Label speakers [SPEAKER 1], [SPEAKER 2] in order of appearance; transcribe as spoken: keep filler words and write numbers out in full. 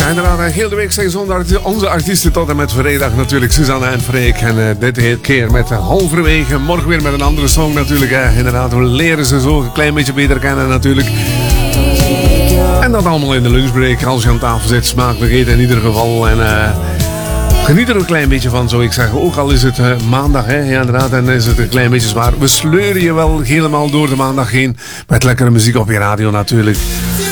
[SPEAKER 1] inderdaad, heel de week zijn zondag onze artiesten tot en met vrijdag natuurlijk Suzanne en Freek. En uh, dit keer met uh, halverwege, morgen weer met een andere song natuurlijk. Uh, inderdaad, we leren ze zo een klein beetje beter kennen natuurlijk. En dat allemaal in de lunchbreak, als je aan tafel zit, smakelijk eten in ieder geval. En uh, geniet er een klein beetje van, zou ik zeggen. Ook al is het uh, maandag, hè, ja, inderdaad, en is het een klein beetje zwaar. We sleuren je wel helemaal door de maandag heen met lekkere muziek op je radio natuurlijk.